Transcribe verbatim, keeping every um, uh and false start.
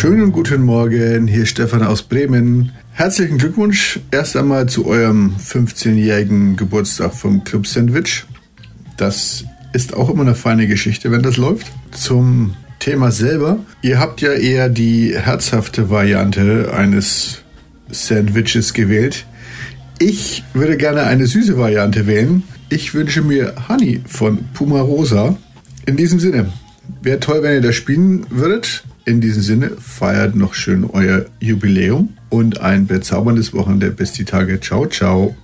Schönen guten Morgen, hier ist Stefan aus Bremen. Herzlichen Glückwunsch erst einmal zu eurem fünfzehnjährigen Geburtstag vom Club Sandwich. Das ist auch immer eine feine Geschichte, wenn das läuft. Zum Thema selber. Ihr habt ja eher die herzhafte Variante eines Sandwiches gewählt. Ich würde gerne eine süße Variante wählen. Ich wünsche mir Honey von Puma Rosa. In diesem Sinne, wäre toll, wenn ihr das spielen würdet. In diesem Sinne, feiert noch schön euer Jubiläum und ein bezauberndes Wochenende. Bis die Tage. Ciao, ciao.